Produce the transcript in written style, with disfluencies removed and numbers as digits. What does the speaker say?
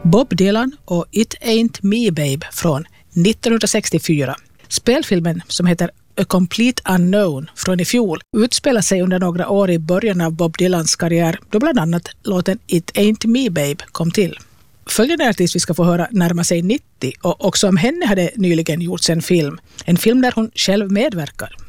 Bob Dylan och It Ain't Me Babe från 1964. Spelfilmen, som heter A Complete Unknown från i fjol, utspelar sig under några år i början av Bob Dylans karriär, då bland annat låten It Ain't Me Babe kom till. Följande artist vi ska få höra närma sig 90, och också om henne hade nyligen gjorts en film där hon själv medverkar.